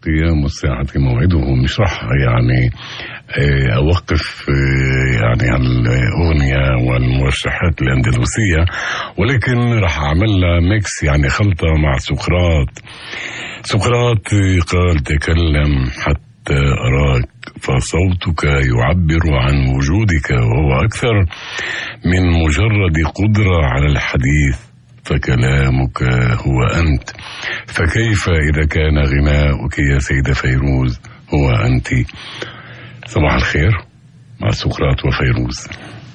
قيام الساعة موعده، مش راح يعني أوقف يعني الأغنية والمرشحات الأندلسية، ولكن راح أعمل لها ميكس، يعني خلطة مع سقراط قال: تكلم حتى أراك فصوتك يعبر عن وجودك، وهو أكثر من مجرد قدرة على الحديث، فكلامك هو أنت. فكيف إذا كان غناؤك يا سيدة فيروز هو أنت؟ صباح الخير مع سقراط وفيروز.